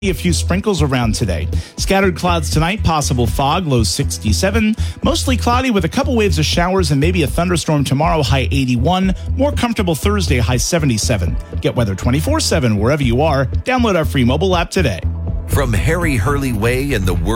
A few sprinkles around today. Scattered clouds tonight, possible fog, low 67. Mostly cloudy with a couple waves of showers and maybe a thunderstorm tomorrow, high 81. More comfortable Thursday, high 77. Get weather 24/7 wherever you are. Download our free mobile app today. From Harry Hurley Way in the world.